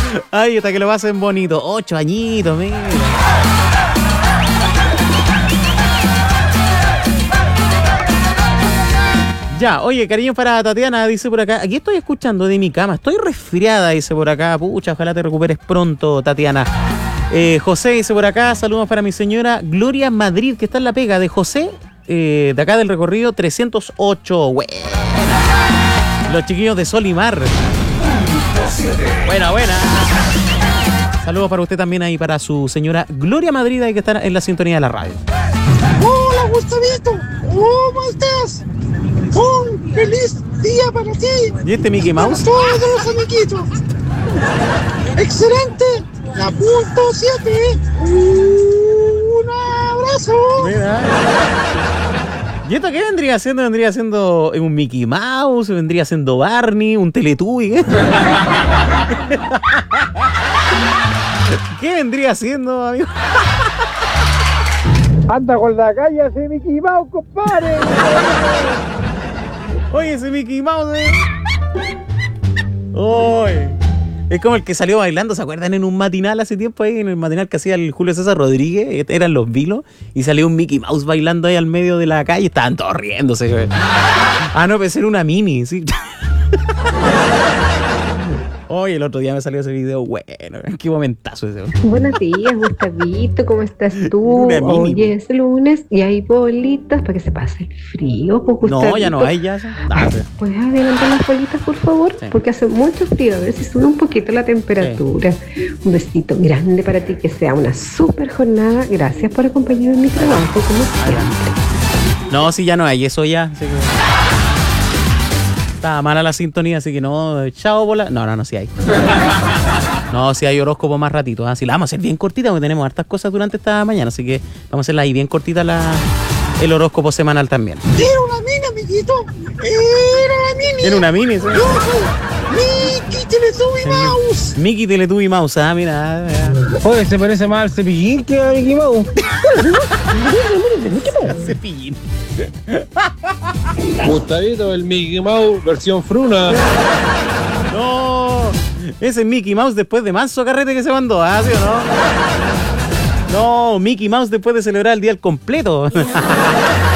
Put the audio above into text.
Ay, hasta que lo pasen bonito. 8 añitos, mira. Ya, oye, cariño para Tatiana, dice por acá. Aquí estoy escuchando de mi cama. Estoy resfriada, dice por acá. Pucha, ojalá te recuperes pronto, Tatiana. José dice por acá. Saludos para mi señora Gloria Madrid, que está en la pega de José. De acá del recorrido 308. Buena. Los chiquillos de Sol y Mar. Buena. Saludos para usted también ahí, para su señora Gloria Madrid, ahí que está en la sintonía de la radio. Hola, Gustavito. ¿Cómo estás? Un feliz día para ti. ¿Y este Mickey Mouse? Para todos los amiguitos. Excelente. La punto 7. Un abrazo. Mira. ¿Y esto qué vendría siendo? ¿Vendría siendo un Mickey Mouse? ¿Vendría siendo Barney? ¿Un Teletubby? ¿Qué vendría siendo, amigo? Anda con la calle ese Mickey Mouse, compadre. Oye, ese Mickey Mouse. Oye. Es como el que salió bailando, ¿se acuerdan? En un matinal hace tiempo ahí, en el matinal que hacía el Julio César Rodríguez, eran los Vilos, y salió un Mickey Mouse bailando ahí al medio de la calle, estaban todos riéndose. Ah, no, pensé en una mini, sí. Oye, el otro día me salió ese video, bueno, qué momentazo ese. Buenos días, Gustavito, ¿cómo estás tú? Una mini. Hoy es lunes y hay bolitas para que se pase el frío, pues, Gustavito. No, ya no hay, ya. ¿Puedes adelantar las bolitas, por favor? Sí. Porque hace mucho frío, a ver si sube un poquito la temperatura. Sí. Un besito grande para ti, que sea una súper jornada. Gracias por acompañarme en mi trabajo, como siempre. No, sí, ya no hay, eso ya. Así que... Estaba mala la sintonía, así que no, chao, bola. No, sí hay. No, sí hay horóscopo más ratito. Así la vamos a hacer bien cortita porque tenemos hartas cosas durante esta mañana, así que vamos a hacerla ahí bien cortita el horóscopo semanal también. Era una mini, amiguito. Era una mini. Era una mini, sí. Yo soy Mickey Teletubby Mouse. Mickey Teletubby Mouse, mira. Oye, se parece más al Cepillín que a Mickey Mouse. Cepillín. Gustavito, el Mickey Mouse versión fruna. No, ese es Mickey Mouse después de manso carrete que se mandó, ¿sí o no? No, Mickey Mouse después de celebrar el día al completo.